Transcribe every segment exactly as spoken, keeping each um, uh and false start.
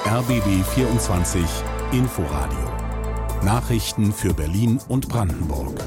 R B B vierundzwanzig Inforadio. Nachrichten für Berlin und Brandenburg.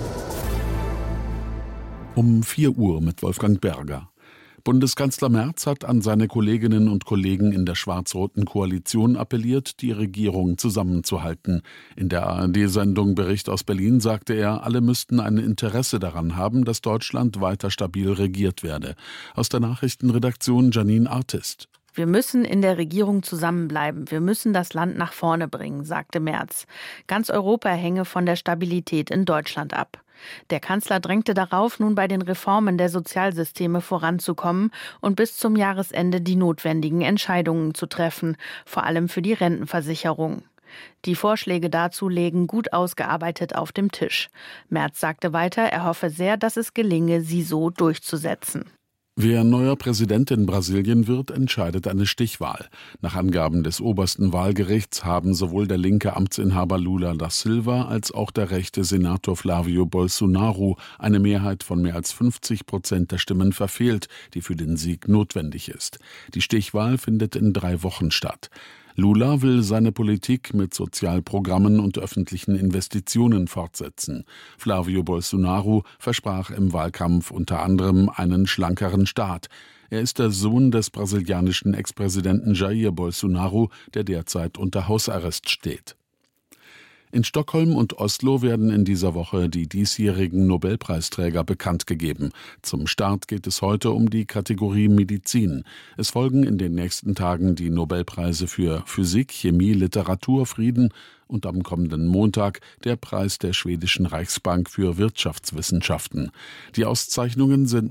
Um vier Uhr mit Wolfgang Berger. Bundeskanzler Merz hat an seine Kolleginnen und Kollegen in der schwarz-roten Koalition appelliert, die Regierung zusammenzuhalten. In der A R D-Sendung Bericht aus Berlin sagte er, alle müssten ein Interesse daran haben, dass Deutschland weiter stabil regiert werde. Aus der Nachrichtenredaktion Janine Artist. Wir müssen in der Regierung zusammenbleiben. Wir müssen das Land nach vorne bringen, sagte Merz. Ganz Europa hänge von der Stabilität in Deutschland ab. Der Kanzler drängte darauf, nun bei den Reformen der Sozialsysteme voranzukommen und bis zum Jahresende die notwendigen Entscheidungen zu treffen, vor allem für die Rentenversicherung. Die Vorschläge dazu lägen gut ausgearbeitet auf dem Tisch. Merz sagte weiter, er hoffe sehr, dass es gelinge, sie so durchzusetzen. Wer neuer Präsident in Brasilien wird, entscheidet eine Stichwahl. Nach Angaben des obersten Wahlgerichts haben sowohl der linke Amtsinhaber Lula da Silva als auch der rechte Senator Flávio Bolsonaro eine Mehrheit von mehr als fünfzig Prozent der Stimmen verfehlt, die für den Sieg notwendig ist. Die Stichwahl findet in drei Wochen statt. Lula will seine Politik mit Sozialprogrammen und öffentlichen Investitionen fortsetzen. Flávio Bolsonaro versprach im Wahlkampf unter anderem einen schlankeren Staat. Er ist der Sohn des brasilianischen Ex-Präsidenten Jair Bolsonaro, der derzeit unter Hausarrest steht. In Stockholm und Oslo werden in dieser Woche die diesjährigen Nobelpreisträger bekannt gegeben. Zum Start geht es heute um die Kategorie Medizin. Es folgen in den nächsten Tagen die Nobelpreise für Physik, Chemie, Literatur, Frieden und am kommenden Montag der Preis der schwedischen Reichsbank für Wirtschaftswissenschaften. Die Auszeichnungen sind